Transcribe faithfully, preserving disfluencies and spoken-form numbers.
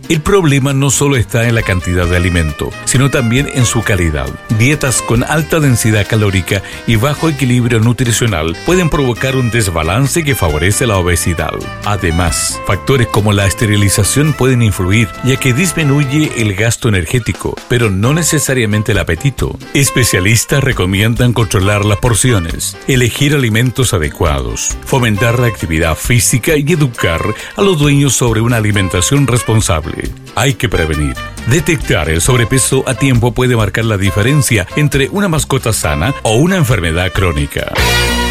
El problema no solo está en la cantidad de alimento, sino también en su calidad. Dietas con alta densidad calórica y bajo equilibrio nutricional pueden provocar un desbalance que favorece la obesidad. Además, factores como la esterilización pueden influir, ya que disminuye el gasto energético, pero no necesariamente el apetito. Especialistas recomiendan controlar las porciones, elegir alimentos adecuados, fomentar la actividad física y educar a los dueños sobre una alimentación responsable. Hay que prevenir. Detectar el sobrepeso a tiempo puede marcar la diferencia entre una mascota sana o una enfermedad crónica.